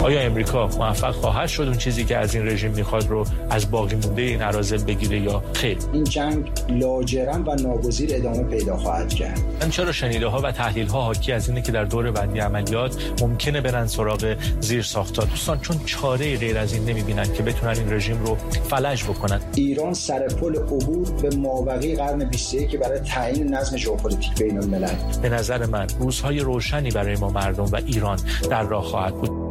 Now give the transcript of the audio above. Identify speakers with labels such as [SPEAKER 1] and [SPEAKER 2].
[SPEAKER 1] آیا امریکا موفق خواهد شد اون چیزی که از این رژیم میخواد رو از باقی مونده این اراذل بگیره یا خیر؟
[SPEAKER 2] این جنگ لاجرم و ناگزیر ادامه پیدا خواهد کرد.
[SPEAKER 1] چرا شنیده‌ها و تحلیل‌ها حاکی از اینه که در دور بعدی عملیات ممکنه برن سراغ زیرساخت‌ها. دوستان چون چاره غیر از این نمی‌بینن که بتونن این رژیم رو فلج بکنن.
[SPEAKER 2] ایران سر پل عبور به مابقی قرن 21 برای تعیین نظم ژئوپلیتیک بین‌الملل.
[SPEAKER 1] به نظر من روزهای روشنی برای ما مردم و ایران در راه خواهد بود.